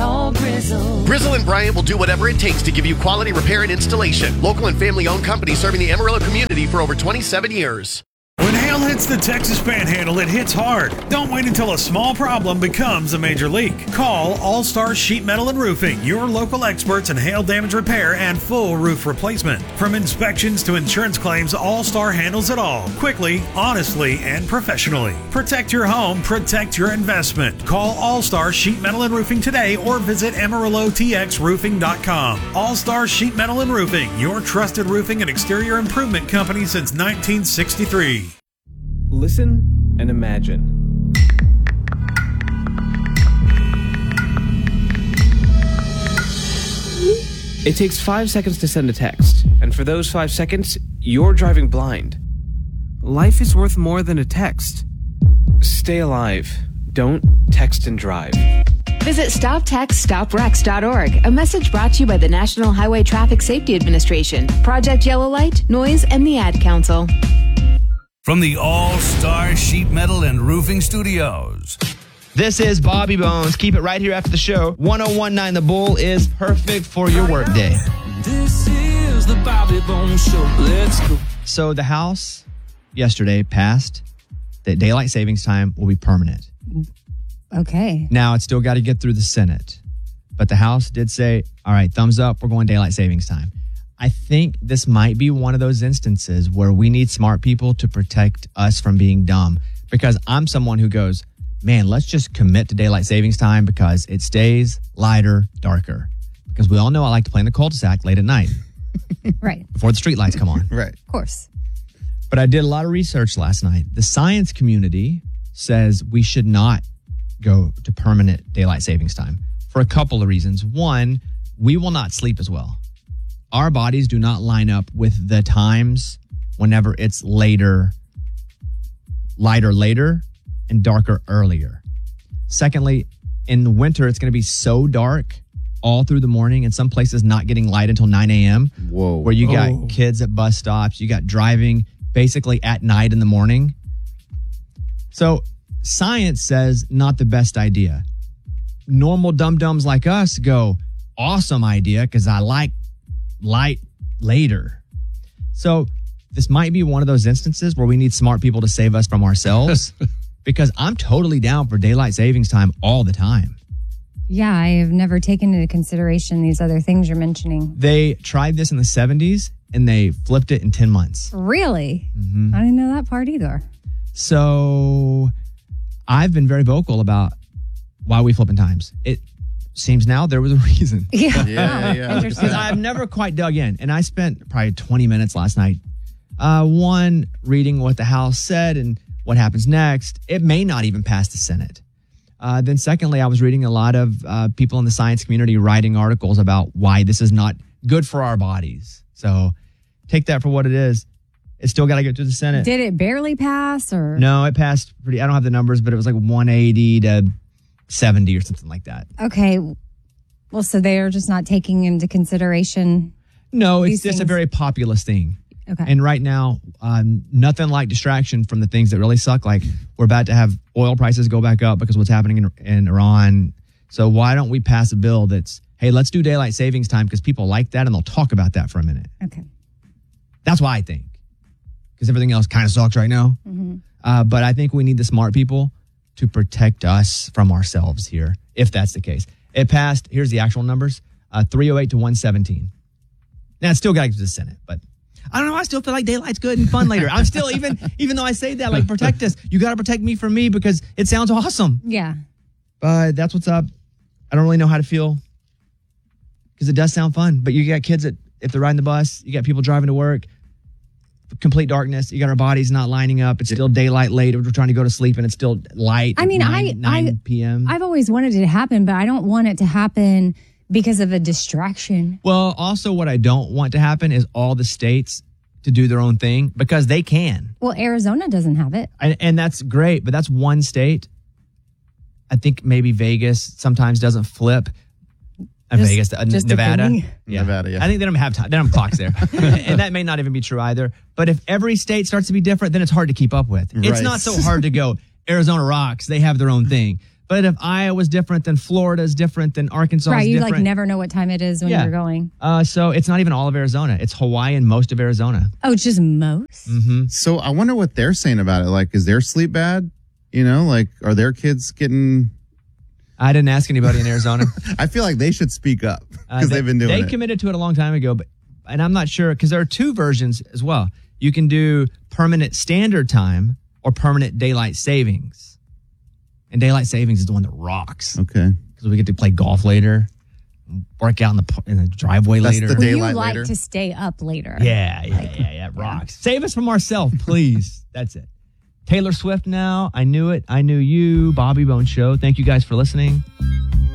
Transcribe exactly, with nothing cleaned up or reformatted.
Call Grizzle. Grizzle and Bryant will do whatever it takes to give you quality repair and installation. Local and family-owned company serving the Amarillo community for over twenty-seven years. When hail hits the Texas Panhandle, it hits hard. Don't wait until a small problem becomes a major leak. Call All Star Sheet Metal and Roofing, your local experts in hail damage repair and full roof replacement. From inspections to insurance claims, All Star handles it all, quickly, honestly, and professionally. Protect your home, protect your investment. Call All Star Sheet Metal and Roofing today or visit Amarillo T X roofing dot com. All Star Sheet Metal and Roofing, your trusted roofing and exterior improvement company since nineteen sixty-three. Listen and imagine. It takes five seconds to send a text, and for those five seconds, you're driving blind. Life is worth more than a text. Stay alive. Don't text and drive. Visit stop text stop wrecks dot org. A message brought to you by the National Highway Traffic Safety Administration, Project Yellow Light, Noise, and the Ad Council. From the All-Star Sheet Metal and Roofing Studios. This is Bobby Bones. Keep it right here after the show. one oh one point nine The Bull is perfect for your workday. This is the Bobby Bones Show. Let's go. So the House yesterday passed that daylight savings time will be permanent. Okay. Now, it's still got to get through the Senate. But the House did say, all right, thumbs up, we're going daylight savings time. I think this might be one of those instances where we need smart people to protect us from being dumb. Because I'm someone who goes, man, let's just commit to daylight savings time because it stays lighter, darker. Because we all know I like to play in the cul-de-sac late at night. Right. Before the street lights come on. Right. Of course. But I did a lot of research last night. The science community says we should not go to permanent daylight savings time for a couple of reasons. One, we will not sleep as well. Our bodies do not line up with the times whenever it's later, lighter later, and darker earlier. Secondly, in the winter, it's going to be so dark all through the morning, and some places not getting light until nine a.m. Whoa. Where you got oh. kids at bus stops, you got driving basically at night in the morning. So science says not the best idea. Normal dum-dums like us go, awesome idea, because I like light later. So this might be one of those instances where we need smart people to save us from ourselves because I'm totally down for daylight savings time all the time. Yeah, I have never taken into consideration these other things you're mentioning. They tried this in the seventies and they flipped it in ten months. Really? Mm-hmm. I didn't know that part either. So I've been very vocal about why we flip in times. It seems now there was a reason. Yeah, yeah, yeah. Because I've never quite dug in. And I spent probably twenty minutes last night. Uh, one, reading what the House said and what happens next. It may not even pass the Senate. Uh, then secondly, I was reading a lot of uh, people in the science community writing articles about why this is not good for our bodies. So take that for what it is. It's still got to get to the Senate. Did it barely pass or? No, it passed pretty, I don't have the numbers, but it was like one eighty to seventy or something like that. Okay. Well, so they are just not taking into consideration. No, it's these just things? a very populist thing. Okay. And right now, um, nothing like distraction from the things that really suck. Like we're about to have oil prices go back up because of what's happening in, in Iran. So why don't we pass a bill that's, hey, let's do daylight savings time because people like that and they'll talk about that for a minute. Okay. That's why I think. Because everything else kind of sucks right now. Mm-hmm. Uh, but I think we need the smart people to protect us from ourselves here, if that's the case. It passed, here's the actual numbers, uh, three oh eight to one seventeen. Now, it's still got to get to the Senate, but I don't know. I still feel like daylight's good and fun later. I'm still, even even though I say that, like, protect us. You got to protect me from me because it sounds awesome. Yeah. But that's what's up. I don't really know how to feel because it does sound fun. But you got kids that, if they're riding the bus, you got people driving to work, complete darkness. You got our bodies not lining up. It's still daylight late. We're trying to go to sleep and it's still light. I mean, nine, I, nine I, p.m. I've always wanted it to happen, but I don't want it to happen because of a distraction. Well, also what I don't want to happen is all the states to do their own thing because they can. Well, Arizona doesn't have it. And, and that's great, but that's one state. I think maybe Vegas sometimes doesn't flip. Uh, Just- Vegas, uh, just Nevada. depending. Yeah. Nevada, yeah. I think they don't have time. They don't have clocks there. And that may not even be true either. But if every state starts to be different, then it's hard to keep up with. It's Right. not so hard to go, Arizona rocks. They have their own thing. But if Iowa's different, then Florida's different, then Arkansas is right, you different. like never know what time it is when Yeah. you're going. Uh, so it's not even all of Arizona. It's Hawaii and most of Arizona. Oh, it's just most? Mm-hmm. So I wonder what they're saying about it. Like, is their sleep bad? You know, like, are their kids getting... I didn't ask anybody in Arizona. I feel like they should speak up because Uh, they, they've been doing They it. committed to it a long time ago, but and I'm not sure because there are two versions as well. You can do permanent standard time or permanent daylight savings. And daylight savings is the one that rocks. Okay. Because we get to play golf later, work out in the in the driveway That's later. the Well, you daylight like later. to stay up later. Yeah, yeah, yeah, yeah. It rocks. Save us from ourselves, please. That's it. Taylor Swift now. I knew it. I knew you. Bobby Bone Show. Thank you guys for listening.